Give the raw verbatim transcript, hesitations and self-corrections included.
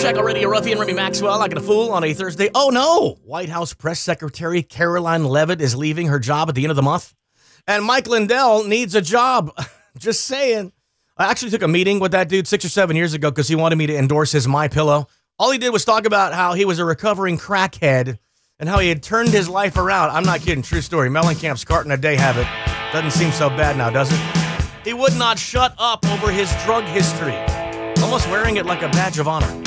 Shackle Radio, Ruffian Remy Maxwell, like a fool on a Thursday. Oh no! White House Press Secretary Caroline Leavitt is leaving her job at the end of the month. And Mike Lindell needs a job. Just saying. I actually took a meeting with that dude six or seven years ago because he wanted me to endorse his MyPillow. All he did was talk about how he was a recovering crackhead and how he had turned his life around. I'm not kidding. True story. Mellencamp's carton a day habit. Doesn't seem so bad now, does it? He would not shut up over his drug history. Almost wearing it like a badge of honor.